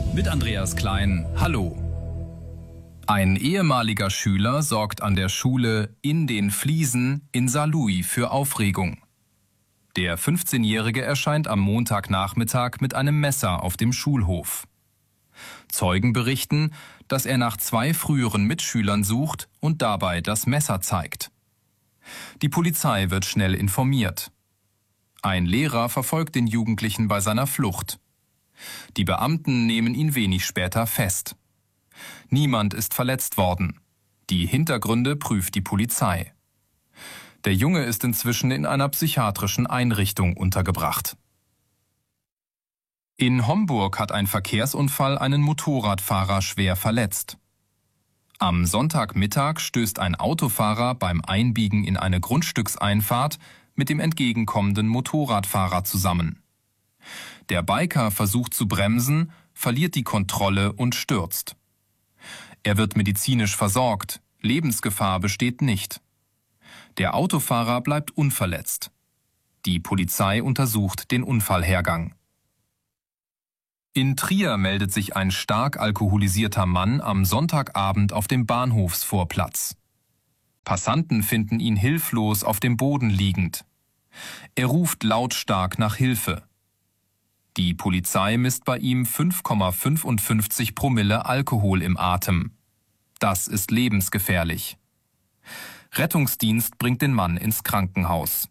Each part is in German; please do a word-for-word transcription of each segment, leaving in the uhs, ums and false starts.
Mit Andreas Klein, hallo. Ein ehemaliger Schüler sorgt an der Schule In den Fliesen in Saarlouis für Aufregung. Der fünfzehnjährige erscheint am Montagnachmittag mit einem Messer auf dem Schulhof. Zeugen berichten, dass er nach zwei früheren Mitschülern sucht und dabei das Messer zeigt. Die Polizei wird schnell informiert. Ein Lehrer verfolgt den Jugendlichen bei seiner Flucht. Die Beamten nehmen ihn wenig später fest. Niemand ist verletzt worden. Die Hintergründe prüft die Polizei. Der Junge ist inzwischen in einer psychiatrischen Einrichtung untergebracht. In Homburg hat ein Verkehrsunfall einen Motorradfahrer schwer verletzt. Am Sonntagmittag stößt ein Autofahrer beim Einbiegen in eine Grundstückseinfahrt mit dem entgegenkommenden Motorradfahrer zusammen. Der Biker versucht zu bremsen, verliert die Kontrolle und stürzt. Er wird medizinisch versorgt, Lebensgefahr besteht nicht. Der Autofahrer bleibt unverletzt. Die Polizei untersucht den Unfallhergang. In Trier meldet sich ein stark alkoholisierter Mann am Sonntagabend auf dem Bahnhofsvorplatz. Passanten finden ihn hilflos auf dem Boden liegend. Er ruft lautstark nach Hilfe. Die Polizei misst bei ihm fünf Komma fünfundfünfzig Promille Alkohol im Atem. Das ist lebensgefährlich. Rettungsdienst bringt den Mann ins Krankenhaus.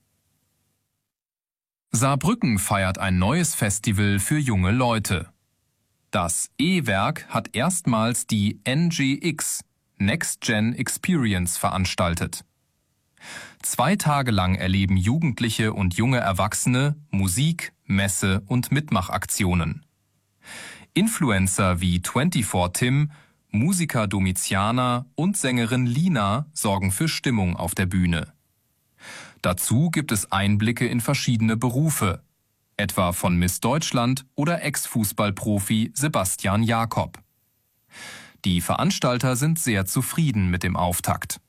Saarbrücken feiert ein neues Festival für junge Leute. Das E-Werk hat erstmals die N G X, Next Gen Experience, veranstaltet. Zwei Tage lang erleben Jugendliche und junge Erwachsene Musik, Messe und Mitmachaktionen. Influencer wie vierundzwanzig Tim, Musiker Domitiana und Sängerin Lina sorgen für Stimmung auf der Bühne. Dazu gibt es Einblicke in verschiedene Berufe, etwa von Miss Deutschland oder Ex-Fußballprofi Sebastian Jakob. Die Veranstalter sind sehr zufrieden mit dem Auftakt.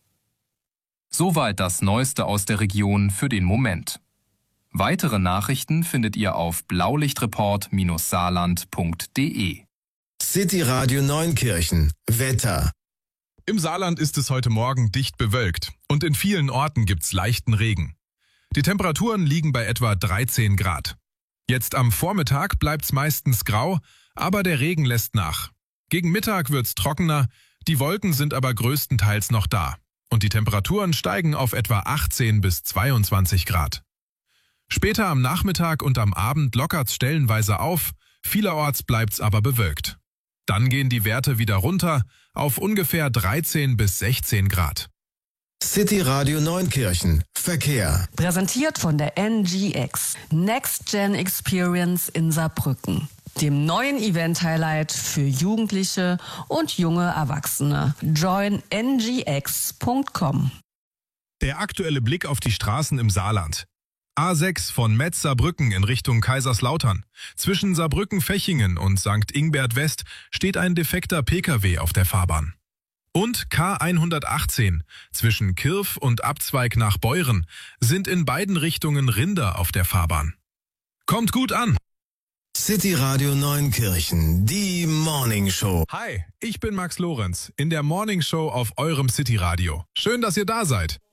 Soweit das Neueste aus der Region für den Moment. Weitere Nachrichten findet ihr auf blaulichtreport Bindestrich saarland Punkt de. City Radio Neunkirchen. Wetter. Im Saarland ist es heute Morgen dicht bewölkt und in vielen Orten gibt's leichten Regen. Die Temperaturen liegen bei etwa dreizehn Grad. Jetzt am Vormittag bleibt's meistens grau, aber der Regen lässt nach. Gegen Mittag wird's trockener, die Wolken sind aber größtenteils noch da und die Temperaturen steigen auf etwa achtzehn bis zweiundzwanzig Grad. Später am Nachmittag und am Abend lockert's stellenweise auf, vielerorts bleibt's aber bewölkt. Dann gehen die Werte wieder runter auf ungefähr dreizehn bis sechzehn Grad. City Radio Neunkirchen. Verkehr. Präsentiert von der N G X, Next Gen Experience in Saarbrücken, dem neuen Event-Highlight für Jugendliche und junge Erwachsene. join n g x punkt com. Der aktuelle Blick auf die Straßen im Saarland. A sechs von Metz-Saarbrücken in Richtung Kaiserslautern. Zwischen Saarbrücken-Fechingen und Sankt Ingbert West steht ein defekter Pkw auf der Fahrbahn. Und K hundertachtzehn zwischen Kirf und Abzweig nach Beuren sind in beiden Richtungen Rinder auf der Fahrbahn. Kommt gut an! City Radio Neunkirchen, die Morning Show. Hi, ich bin Max Lorenz in der Morning Show auf eurem City Radio. Schön, dass ihr da seid.